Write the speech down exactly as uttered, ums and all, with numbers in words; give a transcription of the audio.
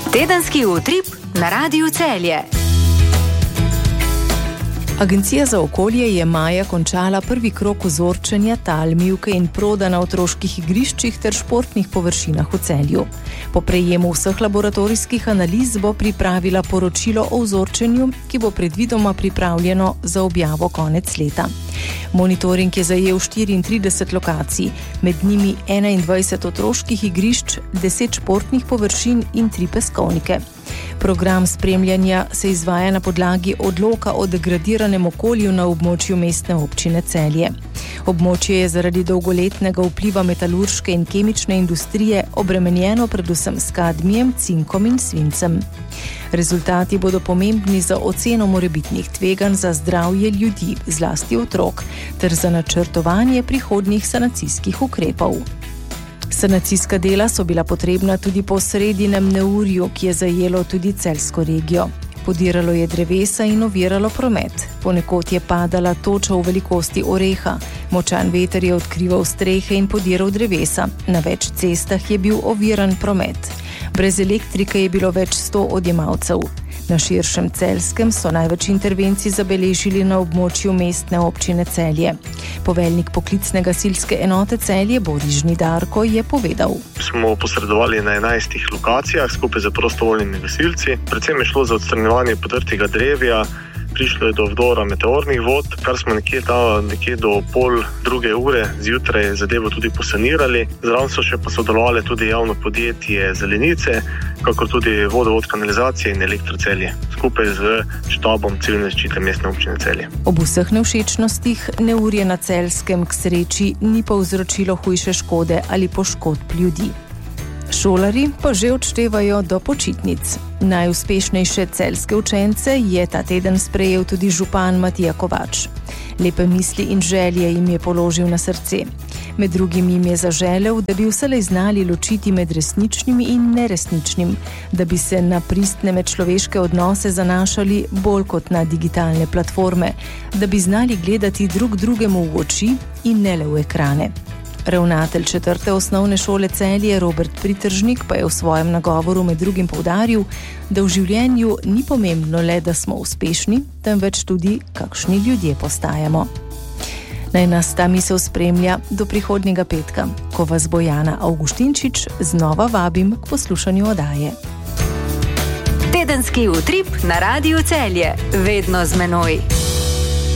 Tedenski utrip na Radiu Celje. Agencija za okolje je maja končala prvi krog ozorčenja tal, mivke in proda na otroških igriščih ter športnih površinah v Celju. Po prejemu vseh laboratorijskih analiz bo pripravila poročilo o ozorčenju, ki bo predvidoma pripravljeno za objavo konec leta. Monitoring je zajel štiriintrideset lokacij, med njimi enaindvajset otroških igrišč, deset športnih površin in tri peskovnike. Program spremljanja se izvaja na podlagi odloka o degradiranem okolju na območju mestne občine Celje. Območje je zaradi dolgoletnega vpliva metalurške in kemične industrije obremenjeno predvsem s kadmijem, cinkom in svincem. Rezultati bodo pomembni za oceno morebitnih tveganj za zdravje ljudi, zlasti otrok, ter za načrtovanje prihodnjih sanacijskih ukrepov. Sanacijska dela so bila potrebna tudi po sredinem neurju, ki je zajelo tudi celjsko regijo. Podiralo je drevesa in oviralo promet. Ponekod je padala toča v velikosti oreha. Močan veter je odkrival strehe in podiral drevesa. Na več cestah je bil oviran promet. Brez elektrike je bilo več sto odjemalcev. Na širšem Celjskem so največ intervencij zabeležili na območju mestne občine Celje. Poveljnik poklicne gasilske enote Celje Boris Žnidarko je povedal. Smo posredovali na enajstih lokacijah skupaj z prostovoljnimi gasilci. Predvsem je šlo za odstranjevanje podrtega drevja, prišlo je do vdora meteornih vod, kar smo nekje, ta, nekje do pol druge ure zjutraj zadevo tudi posanirali. Zraven so še posodelovali tudi javno podjetje Zelenice, kakor tudi vodovod, kanalizacije in elektrocelje, skupaj z štabom civilne zaščite mestne občine Celje. Ob vseh nevšečnostih neurje na Celjskem k sreči ni povzročilo hujše škode ali poškodb ljudi. Šolarji pa že odštevajo do počitnic. Najuspešnejše celjske učence je ta teden sprejel tudi župan Matija Kovač. Lepe misli in želje jim je položil na srce. Med drugim jim je zaželel, da bi vselej znali ločiti med resničnim in neresničnim, da bi se na pristne medčloveške odnose zanašali bolj kot na digitalne platforme, da bi znali gledati drug drugemu v oči in ne le v ekrane. Ravnatelj četrte osnovne šole Celje Robert Pritržnik pa je v svojem nagovoru med drugim poudaril, da v življenju ni pomembno le, da smo uspešni, temveč tudi, kakšni ljudje postajamo. Naj nas ta misel spremlja do prihodnjega petka, ko vas bo Jana Avguštinčič znova vabim k poslušanju oddaje. Tedenski utrip na Radiu Celje, vedno z menoj.